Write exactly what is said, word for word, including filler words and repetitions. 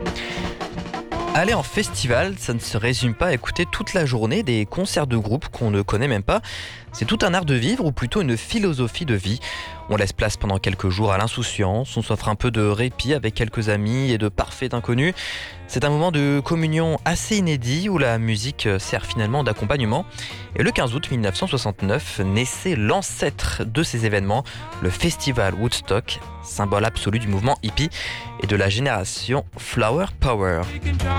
Aller en festival, ça ne se résume pas à écouter toute la journée des concerts de groupe qu'on ne connaît même pas. C'est tout un art de vivre ou plutôt une philosophie de vie. On laisse place pendant quelques jours à l'insouciance, on s'offre un peu de répit avec quelques amis et de parfaits inconnus. C'est un moment de communion assez inédit où la musique sert finalement d'accompagnement. Et le quinze août mille neuf cent soixante-neuf naissait l'ancêtre de ces événements, le festival Woodstock, symbole absolu du mouvement hippie et de la génération Flower Power.